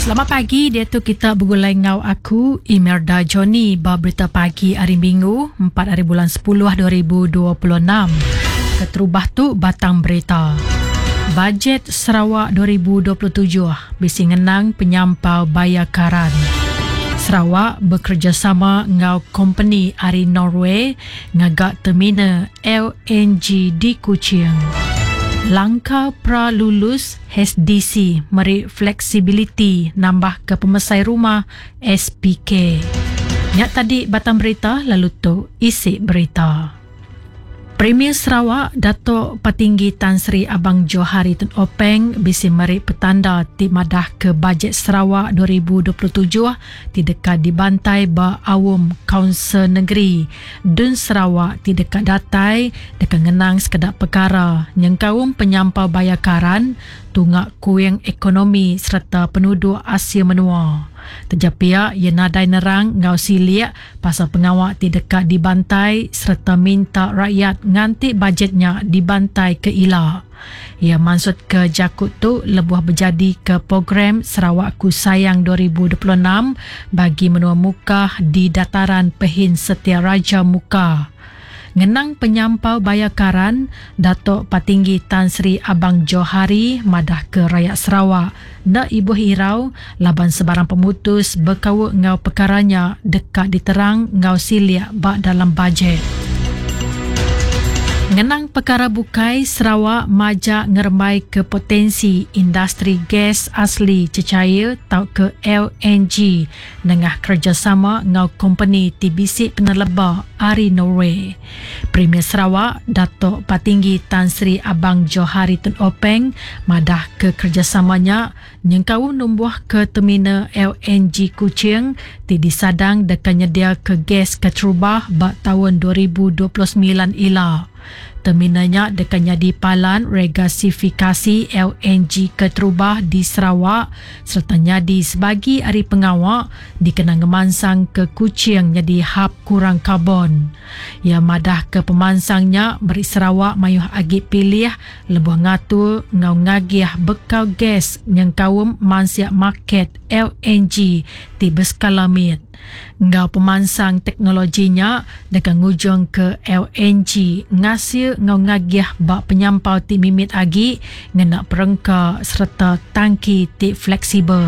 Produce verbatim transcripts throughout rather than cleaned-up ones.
Selamat pagi, dia tu kita bergulai ngau aku Imelda Johnny ba berita pagi hari Minggu empat hari bulan sepuluh dua ribu dua puluh enam. Keterubah tu batang berita. Bajet Sarawak dua ribu dua puluh tujuh bisi ngenang penyampau bayakaran. Sarawak bekerjasama ngau company ari Norway ngagak terminal L N G di Kuching. Langkah pra-lulus H D C meri fleksibiliti nambah ke pemesai rumah S P K. Nyak tadi batang berita, lalu tu isi berita. Premier Sarawak Datuk Patinggi Tan Sri Abang Johari Tun Openg bisi meri petanda ti madah ke bajet Sarawak dua ribu dua puluh tujuh ti dekat dibantai ba awam Kaunsil Negeri Dun Sarawak ti dekat datai dekat ngenang sekedap perkara yang kaum penyampau bayakaran tungak kuing ekonomi serta penduduk Asia Menua. Terjapia ia nadai nerang ngau siliak pasal pengawak ti dekat dibantai serta minta rakyat nganti bajetnya dibantai ke ila. Ia maksud ke jakut tu lebuh berjadi ke program Sarawak Ku Sayang dua ribu dua puluh enam bagi menua muka di dataran Pehin Setiaraja Muka. Ngenang penyampau bayakaran, Datuk Patinggi Tan Sri Abang Johari madah ke rakyat Sarawak nak ibu hirau laban sebarang pemutus berkawut ngau perkaranya dekat diterang ngau siliak bak dalam bajet. Ngenang perkara bukai, Sarawak majak ngermai ke potensi industri gas asli cecair tau ke L N G nengah kerjasama ngau company ti bisik peneleba ari Norway. Premier Sarawak Datuk Patinggi Tan Sri Abang Johari Tun Openg madah ke kerjasamanya nyengkau numbuh ke terminal L N G Kuching ti disadang dekat nyedia ke gas keterubah bak tahun dua ribu dua puluh sembilan ila. Terminalnya dekat nyadi palan regasifikasi L N G keterubah di Sarawak serta nyadi sebagi hari pengawak dikenang ngemansang ke Kuching nyadi hub kurang karbon. Ia madah ke pemansangnya beri Sarawak mayuh agit pilih lebuh ngatur ngau ngagiah bekal gas yang kaum mansiak market L N G ti berskala mit. Ngau pemansang teknologinya dekat ngujung ke L N G ngasil ngau ngagiah bak penyampau ti mimit agi ngenak perengka serta tangki ti fleksibel.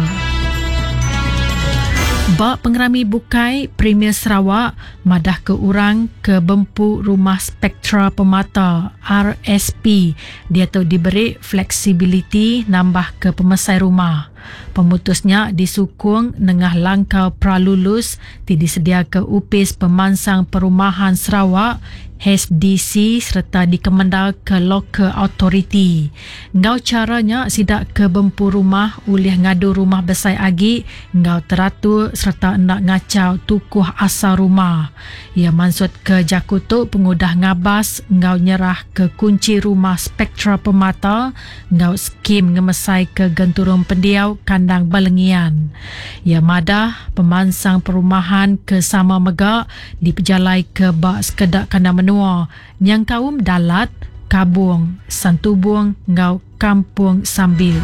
Bak pengerami bukai, Premier Sarawak madah ke urang ke bempu rumah spektra pemata R S P dia tu diberi fleksibiliti nambah ke pemesai rumah. Pemutusnya disukung nengah langkah pralulus ti disedia ke upis pemansang perumahan Sarawak H D C serta dikemendal ke Local Authority. Ngau caranya sidak ke bempu rumah ulih ngadu rumah besar agi ngau teratur serta nak ngacau tukuh asal rumah. Ia maksud ke jakutuk pengudah ngabas ngau nyerah ke kunci rumah spektra pemata ngau skim ngemesai ke genturung pendiau kandang balengian. Ia madah pemansang perumahan ke sama megak dipejalai ke bak sekedak kandang menua yang kaum dalat, kabung, santubung ngau kampung sambil.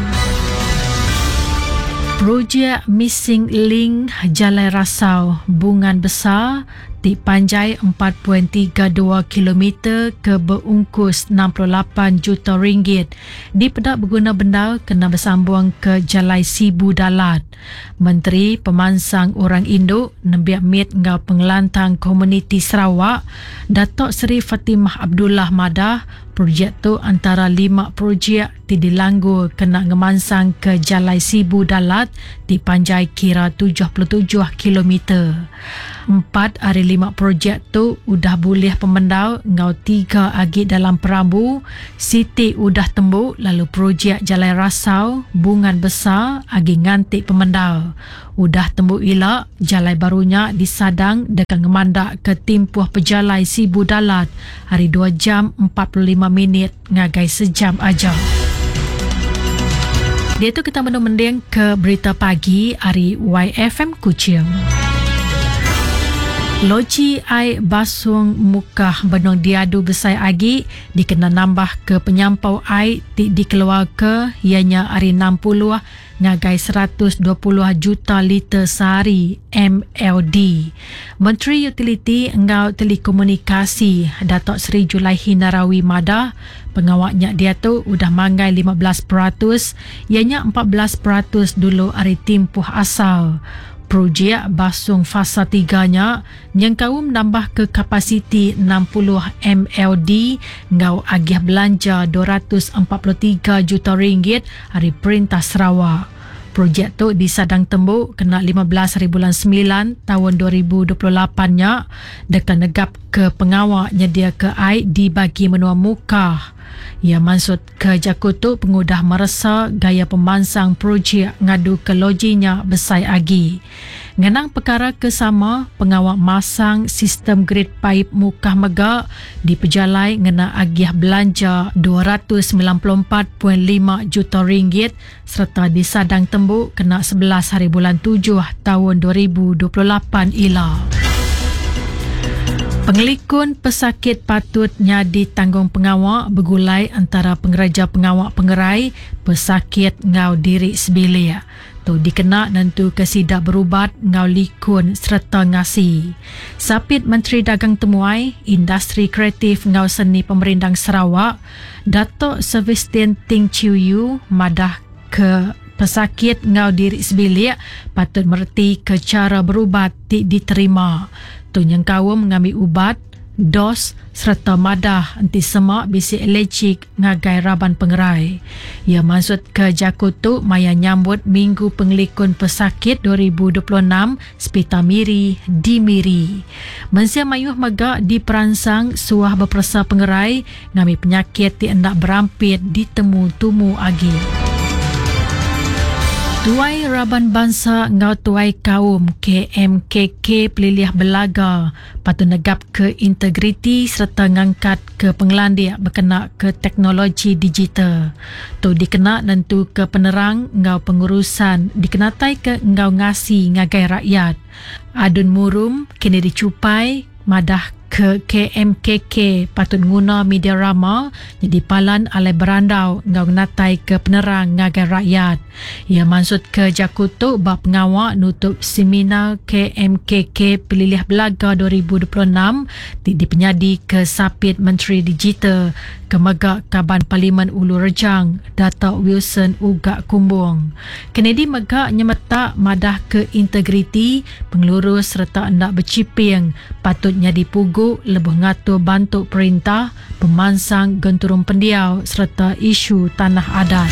Projek Missing Link Jalai Rasau Bungan Besar di panjai empat perpuluhan tiga dua kilometer ke berungkus enam puluh lapan juta ringgit dipedak berguna benda kena bersambung ke Jalai Sibu Dalat. Menteri Pemansang Orang Induk Nembiak Mit ngau Pengelantang Komuniti Sarawak Datuk Seri Fatimah Abdullah madah projek tu antara lima projek ti dilanggur kena ngemansang ke Jalai Sibu Dalat di panjai kira tujuh puluh tujuh kilometer. Empat hari lima projek tu udah boleh pemendau ngau tiga agi dalam perambu Siti udah tembuk lalu projek Jalai Rasau Bungan Besar agi ngantik pemendau udah tembuk ila jalai barunya disadang dekat ngemandak ke timpuh pejalai Sibu Dalat hari dua jam empat puluh lima minit ngagai sejam aja. Dia tu kita mending ke berita pagi hari Y F M Kuching. Loji ai basung muka benong diadu besai agi dikena nambah ke penyampau ai ti dikeluar ke ianya hari enam puluh ngagai seratus dua puluh juta liter sehari M L D. Menteri Utiliti Engau Telekomunikasi Datuk Seri Julaihi Narawi Madah pengawaknya dia tu udah mangai lima belas peratus ianya empat belas peratus dulu hari tempoh asal. Projek basung fasa tiganya yang kau menambah ke kapasiti enam puluh M L D ngau agih belanja dua ratus empat puluh tiga juta ringgit hari Perintah Sarawak. Projek tu disadang tembuk kena lima belas hari bulan sembilan tahun dua ribu dua puluh lapan nya dekat negap ke pengawak nyedia ke ai dibagi menua muka. Ia maksud ke Jakutu pengudah merasa gaya pemansang projek ngadu ke lojinya besai agi. Ngenang perkara kesama, pengawak masang sistem grid paip muka megak di pejalai ngena agih belanja dua ratus sembilan puluh empat perpuluhan lima juta ringgit serta disadang tembuk kena sebelas hari bulan tujuh tahun dua ribu dua puluh lapan ila. Pengelikun pesakit patutnya ditanggung pengawak bergulai antara pengereja pengawak pengerai pesakit ngau diri sebilik. Tu dikena nentu kesidak berubat ngau likun serta ngasi. Sapit Menteri Dagang Temuai, Industri Kreatif ngau Seni Pemerintah Sarawak, Datuk Sebastian Ting Chiu Yu madah ke pesakit ngau diri sebilik patut merti ke cara berubat ti diterima. Tu yang kau mengambil ubat, dos serta madah anti semak bisi alergik ngagai raban pengerai. Ia maksud ke Jakutu maya nyambut Minggu Pengelikun Pesakit dua ribu dua puluh enam Spita Miri di Miri. Mensia mayuh megak diperansang suah berperasa pengerai ngambil penyakit ti hendak berampit ditemu-tumu agi. Tuai Raban Bangsa ngau tuai kaum K M K K pelilih belaga patut negap ke integriti serta ngangkat ke pengelandik berkena ke teknologi digital. Tu dikena nentu ke penerang ngau pengurusan dikenatai ke ngau ngasi ngagai rakyat. Adun murum kini dicupai madah ke K M K K patut guna media rama jadi palan alai berandau ngau natai ke penerang ngagai rakyat. Ia maksud ke Jakutu bab pengawak nutup seminar K M K K pelilih belaga dua ribu dua puluh enam di, di penyadi ke Sapit Menteri Digital ke Megak Kaban Parlimen Ulu Rejang Datuk Wilson Ugak Kumbung. Kennedy Megak nyemetak madah ke integriti pengelurus serta hendak berciping patutnya dipugu lebih ngatur bantuk perintah pemansang genturung pendiau serta isu tanah adat.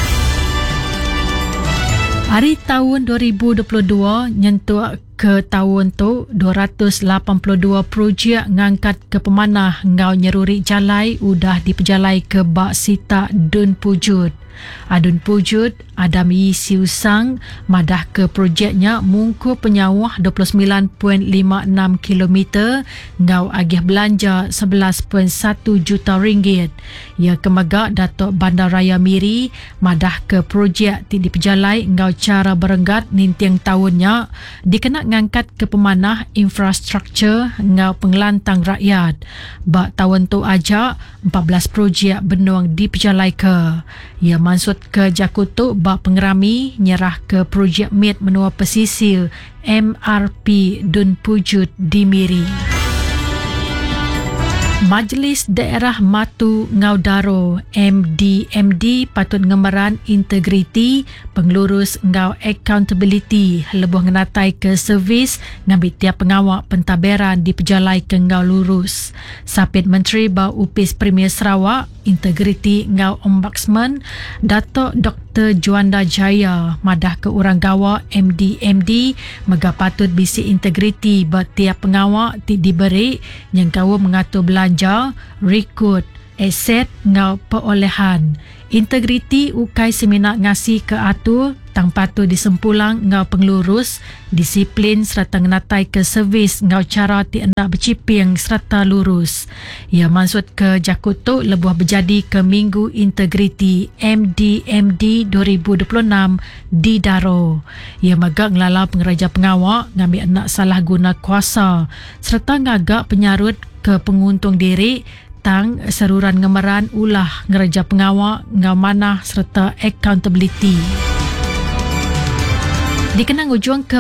Hari tahun dua ribu dua puluh dua nyentuh ke tahun tu dua ratus lapan puluh dua projek ngangkat ke pemanah ngau nyeruri jalai udah dipejalai ke Bak Sita Dun Pujut. Adun Pujut Adam Yi Siu Sang madah ke projeknya mungku penyawah dua puluh sembilan perpuluhan lima enam kilometer ngau agih belanja sebelas perpuluhan satu juta ringgit. Ia kemegak Datuk Bandaraya Miri madah ke projek ti dipejalai ngau cara berenggat nintiang tahunnya dikena ngangkat ke pemanah infrastruktur ngau pengelantang rakyat. Bak tahun tu aja empat belas projek benung dipejalai ke. Ia maksud ke Jakutu bak pengerami nyerah ke projek mit menua pesisir M R P Dun Pujut di Miri. Majlis Daerah Matu Ngaudaro M D M D patut ngemeran integriti pengelurus ngau accountability lebuh ngenatai ke servis ngambil tiap pengawak pentaberan di pejalai ke ngau lurus. Sapit Menteri Bau Upis Premier Sarawak Integriti ngau Ombudsman Datuk Doktor Juanda Jaya madah ke urang gawa M D M D mega patut bisi integriti buat tiap pengawak ti diberi yang kau mengatur belanja, rekrut, aset ngau perolehan. Integriti ukai semina ngasi ke atur tang patu disempulang ngau pengelurus, disiplin serta ngenatai ke servis ngau cara ti anda berciping serta lurus. Ia maksud ke Jakutuk lebuh berjadi ke Minggu Integriti M D M D dua ribu dua puluh enam di Daro. Ia magak ngelalau pengeraja pengawak ngambil anak salah guna kuasa serta ngagak penyarut ke penguntung diri tang seruran ngemeran ulah ngeraja pengawak ngamanah serta accountability. Dikenang ujung ke